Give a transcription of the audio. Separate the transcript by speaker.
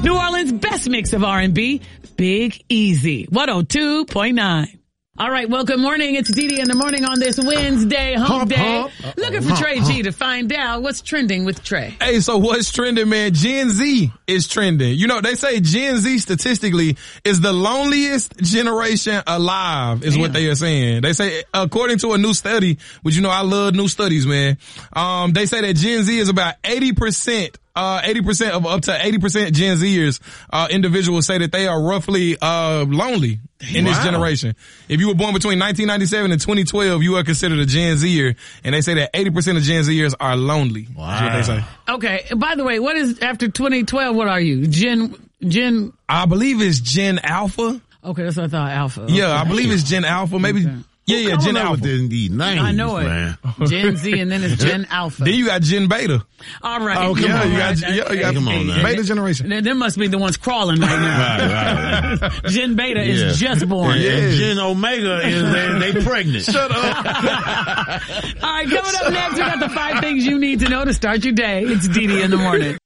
Speaker 1: New Orleans' best mix of R&B, Big Easy, 102.9. All right, well, good morning. It's Dee Dee in the morning on this Wednesday, hump day. Looking for Trey G to find out what's trending with Trey.
Speaker 2: Hey, so what's trending, man? Gen Z is trending. You know, they say Gen Z statistically is the loneliest generation alive, is what they are saying. They say, according to a new study, which, you know, I love new studies, man. They say that Gen Z is about 80% of up to 80% Gen Zers, individuals say that they are roughly, lonely in this generation. If you were born between 1997 and 2012, you are considered a Gen Zer, and they say that 80% of Gen Zers are lonely. Wow. That's what they say.
Speaker 1: Okay. By the way, what is after 2012? What are you? Gen?
Speaker 2: I believe it's Gen Alpha.
Speaker 1: Okay. That's what I thought. Alpha.
Speaker 2: Yeah. I believe it's Gen Alpha. Maybe.
Speaker 1: Okay.
Speaker 2: Yeah, Gen Alpha.
Speaker 3: These names,
Speaker 1: I know it.
Speaker 3: Man.
Speaker 1: Gen Z and then it's Gen Alpha.
Speaker 2: Then you got Gen Beta.
Speaker 1: All right.
Speaker 2: Okay. You got
Speaker 3: come on now.
Speaker 2: Beta generation.
Speaker 1: Them must be the ones crawling right now.
Speaker 3: Right.
Speaker 1: Gen Beta is just born.
Speaker 3: And Gen Omega is they pregnant.
Speaker 2: Shut up.
Speaker 1: All right, coming up next, we got the 5 things you need to know to start your day. It's Dee Dee in the morning.